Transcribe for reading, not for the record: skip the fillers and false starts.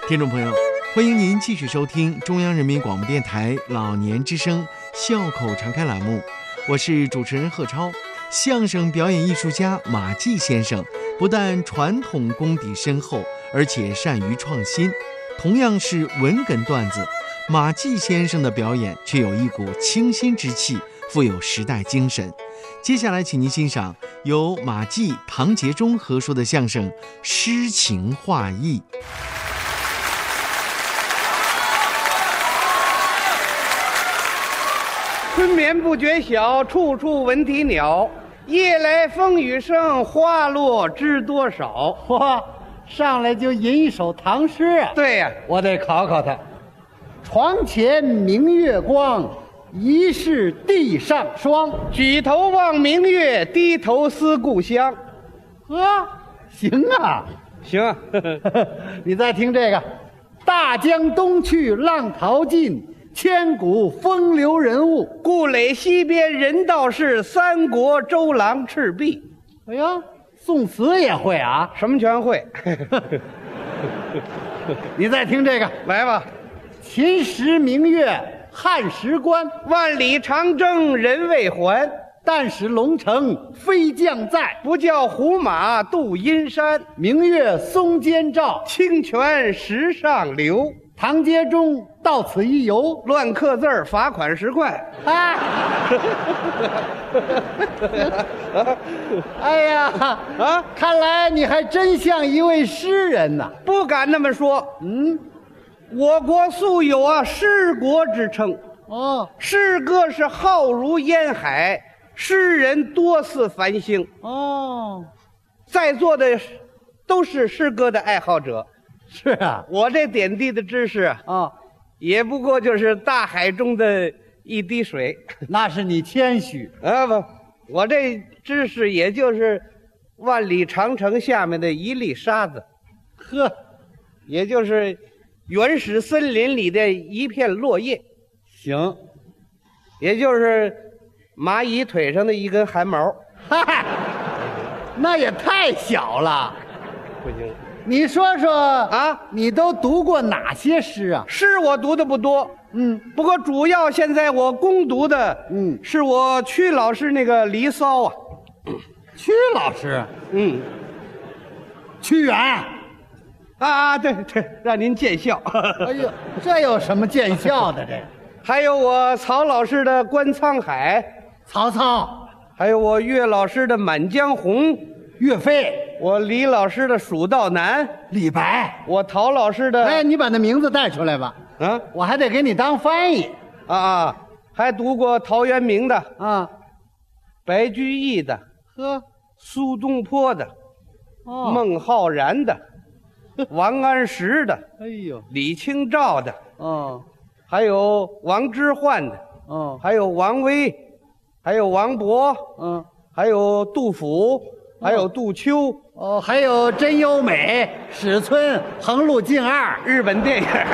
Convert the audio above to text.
听众朋友，欢迎您继续收听中央人民广播电台老年之声笑口常开栏目，我是主持人贺超。相声表演艺术家马季先生不但传统功底深厚，而且善于创新。同样是文哏段子，马季先生的表演却有一股清新之气，富有时代精神。接下来请您欣赏由马季、唐杰忠合说的相声《诗情画意》。 春眠不觉晓，处处闻啼鸟。夜来风雨声，花落知多少。 哇，上来就吟一首唐诗啊！ 对呀， 我得考考他。床前明月光，疑是地上霜。 举头望明月，低头思故乡。 行啊， 行啊。 你再听这个：大江东去，浪淘尽。千古风流人物， 故垒西边人道是，三国周郎赤壁。 哎呀，宋词也会啊？ 什么全会？ 你再听这个， 来吧。 秦时明月汉时关， 万里长征人未还。 但使龙城飞将在， 不教胡马度阴山。 明月松间照， 清泉石上流。 唐杰忠到此一游， 乱刻字儿罚款10块。 哎呀看来你还真像一位诗人呐。 不敢那么说。我国素有诗国之称。诗歌是浩如烟海，诗人多似繁星。在座的都是诗歌的爱好者。 是啊， 我这点滴的知识也不过就是大海中的一滴水。 那是你谦虚不，我这知识也就是万里长城下面的一粒沙子。也就是原始森林里的一片落叶。 行， 也就是蚂蚁腿上的一根汗毛。 那也太小了。 不行。 你说说你都读过哪些诗啊？ 诗我读的不多，不过主要现在我攻读的，是我曲老师那个《离骚》啊。 曲老师，屈原对，让您见笑。 哎呦，这有什么见笑的？这还有我曹老师的《观沧海》， 曹操， 还有我岳老师的《满江红》， 岳飞， 我李老师的《蜀道难》， 李白， 我陶老师的。 你把那名字带出来吧。我还得给你当翻译。 还读过陶渊明的白居易的，苏东坡的，孟浩然的，王安石的，李清照的，还有王之涣的，还有王维，还有王勃，还有杜甫，还有杜秋， 还有真优美、史村、横路径二， 日本电影。